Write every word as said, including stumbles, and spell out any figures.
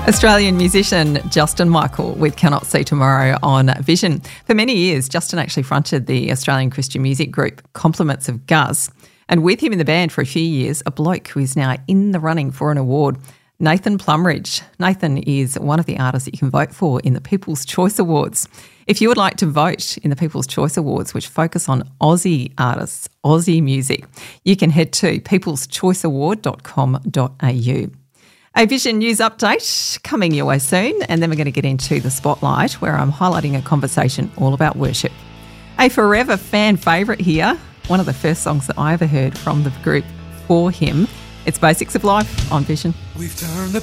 Australian musician Justin Michael with Cannot See Tomorrow on Vision. For many years, Justin actually fronted the Australian Christian music group Compliments of Gus. And with him in the band for a few years, a bloke who is now in the running for an award, Nathan Plumridge. Nathan is one of the artists that you can vote for in the People's Choice Awards. If you would like to vote in the People's Choice Awards, which focus on Aussie artists, Aussie music, you can head to peoples choice award dot com dot a u. A Vision News update coming your way soon, and then we're going to get into the Spotlight, where I'm highlighting a conversation all about worship. A forever fan favourite here, one of the first songs that I ever heard from the group For Him. It's Basics of Life on Vision. We've turned the